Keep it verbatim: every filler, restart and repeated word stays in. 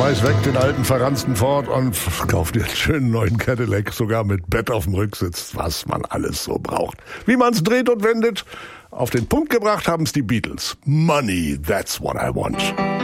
schmeiß weg den alten verranzten Ford und kauf dir einen schönen neuen Cadillac, sogar mit Bett auf dem Rücksitz, was man alles so braucht. Wie man's dreht und wendet, auf den Punkt gebracht haben's die Beatles. Money, that's what I want.